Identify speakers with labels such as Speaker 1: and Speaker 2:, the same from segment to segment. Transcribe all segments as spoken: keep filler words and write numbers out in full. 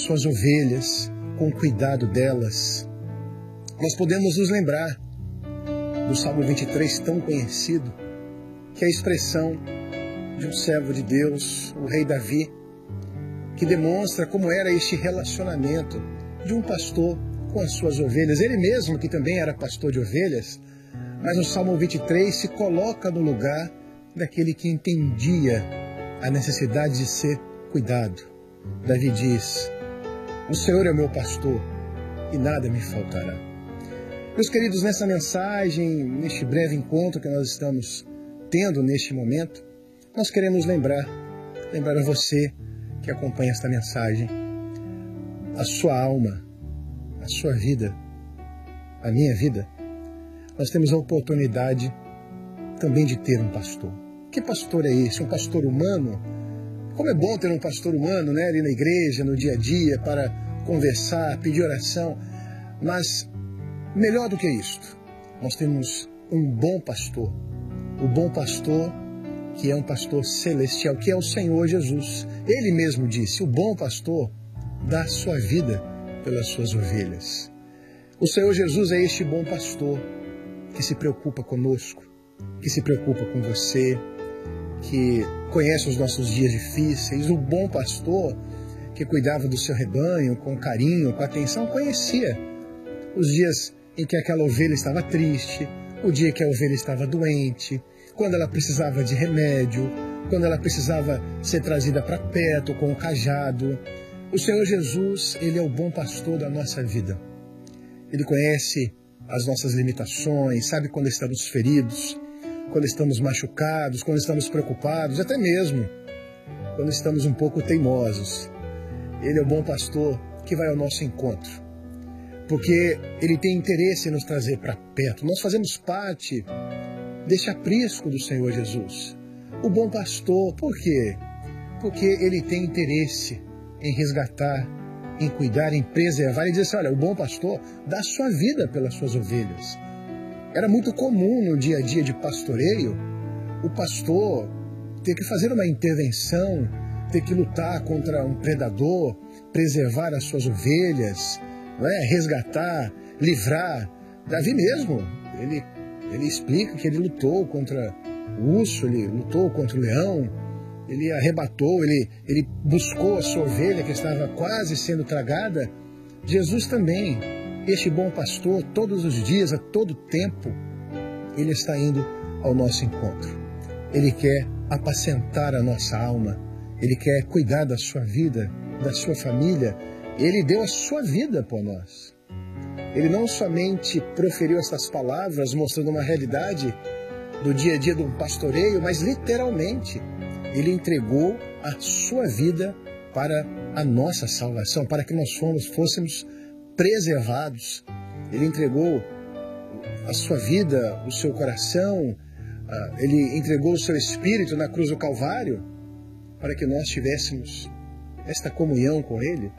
Speaker 1: suas ovelhas, com o cuidado delas. Nós podemos nos lembrar do Salmo vinte e três, tão conhecido, que é a expressão de um servo de Deus, o rei Davi, que demonstra como era este relacionamento de um pastor com as suas ovelhas. Ele mesmo, que também era pastor de ovelhas, mas no Salmo vinte e três se coloca no lugar daquele que entendia a necessidade de ser cuidado. Davi diz: o Senhor é o meu pastor e nada me faltará. Meus queridos, nessa mensagem, neste breve encontro que nós estamos tendo neste momento, nós queremos lembrar, lembrar a você que acompanha esta mensagem, a sua alma, a sua vida, a minha vida. Nós temos a oportunidade também de ter um pastor. Que pastor é esse? Um pastor humano? Como é bom ter um pastor humano, né, ali na igreja, no dia a dia, para conversar, pedir oração. Mas melhor do que isto, nós temos um bom pastor. O bom pastor que é um pastor celestial, que é o Senhor Jesus. Ele mesmo disse: o bom pastor dá a sua vida pelas suas ovelhas. O Senhor Jesus é este bom pastor que se preocupa conosco, que se preocupa com você, que conhece os nossos dias difíceis. O bom pastor que cuidava do seu rebanho com carinho, com atenção, conhecia os dias em que aquela ovelha estava triste, o dia que a ovelha estava doente, quando ela precisava de remédio, quando ela precisava ser trazida para perto com o cajado. O Senhor Jesus, Ele é o bom pastor da nossa vida. Ele conhece as nossas limitações, sabe quando estamos feridos, quando estamos machucados, quando estamos preocupados, até mesmo quando estamos um pouco teimosos. Ele é o bom pastor que vai ao nosso encontro, porque Ele tem interesse em nos trazer para perto. Nós fazemos parte deste aprisco do Senhor Jesus. O bom pastor, por quê? Porque Ele tem interesse em resgatar, em cuidar, em preservar. Ele diz assim: olha, o bom pastor dá a sua vida pelas suas ovelhas. Era muito comum no dia a dia de pastoreio o pastor ter que fazer uma intervenção, ter que lutar contra um predador, preservar as suas ovelhas, não é? Resgatar, livrar. Davi mesmo, ele, ele explica que ele lutou contra o urso, ele lutou contra o leão, ele arrebatou, ele, ele buscou a sua ovelha que estava quase sendo tragada. Jesus também, este bom pastor, todos os dias, a todo tempo, Ele está indo ao nosso encontro. Ele quer apacentar a nossa alma, Ele quer cuidar da sua vida, da sua família. Ele deu a sua vida por nós. Ele não somente proferiu essas palavras mostrando uma realidade do dia a dia de um pastoreio, mas literalmente Ele entregou a sua vida para a nossa salvação, para que nós fomos, fôssemos preservados. Ele entregou a sua vida, o seu coração, Ele entregou o seu Espírito na cruz do Calvário, para que nós tivéssemos esta comunhão com Ele.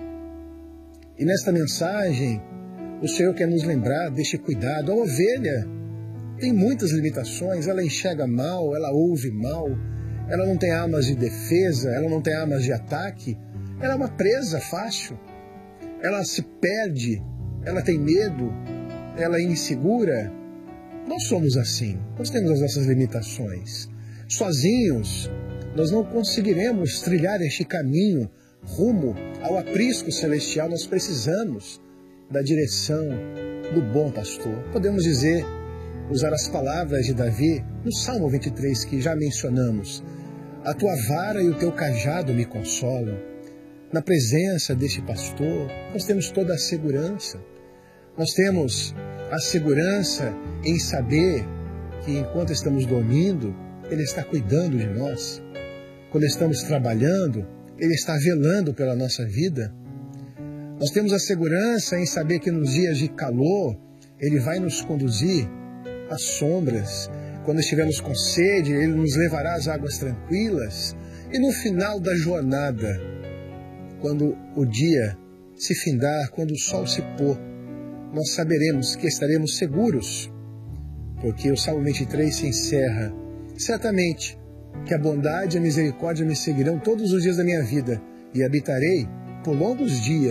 Speaker 1: E nesta mensagem, o Senhor quer nos lembrar deste cuidado. A ovelha tem muitas limitações, ela enxerga mal, ela ouve mal, ela não tem armas de defesa, ela não tem armas de ataque, ela é uma presa fácil, ela se perde, ela tem medo, ela é insegura. Nós somos assim, nós temos as nossas limitações. Sozinhos, nós não conseguiremos trilhar este caminho rumo ao aprisco celestial. Nós precisamos da direção do bom pastor. Podemos dizer, usar as palavras de Davi no Salmo vinte e três, que já mencionamos: a tua vara e o teu cajado me consolam. Na presença deste pastor, nós temos toda a segurança. Nós temos a segurança em saber que enquanto estamos dormindo, Ele está cuidando de nós. Quando estamos trabalhando, Ele está velando pela nossa vida. Nós temos a segurança em saber que nos dias de calor, Ele vai nos conduzir às sombras. Quando estivermos com sede, Ele nos levará às águas tranquilas. E no final da jornada, quando o dia se findar, quando o sol se pôr, nós saberemos que estaremos seguros, porque o Salmo vinte e três se encerra: certamente que a bondade e a misericórdia me seguirão todos os dias da minha vida, e habitarei por longos dias